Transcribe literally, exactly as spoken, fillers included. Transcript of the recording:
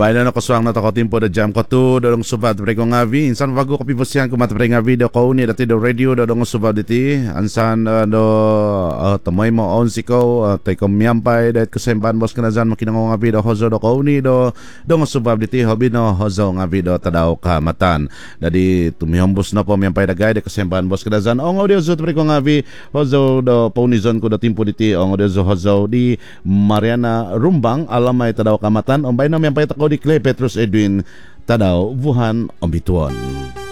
Abay na nakaswang na tako timpo da jam ko tu dodong subad pre ko ngavi insan wago kapibosyan ko mat pre ngavi do ko ni dati do radio dodong subad diti ansan uh, do uh, tamoy mo on si ko uh, tay ko miampay dat kasemban bos kanazan makinango ngavi do hozo do ko ni do dong subad diti hobi no hozo ngavi do tadaw ka matan dadi tumihombos na po miampay dagay de kasemban bos kanazan ong audio zot pre ko ngavi hozo do ponizon ko do timpo diti ong audio zo hozo di Mariana Rumbang alamay tadaw ka matan ombay na miampay tako di Clay Petrus Edwin Tadaw Wuhan Ombituon.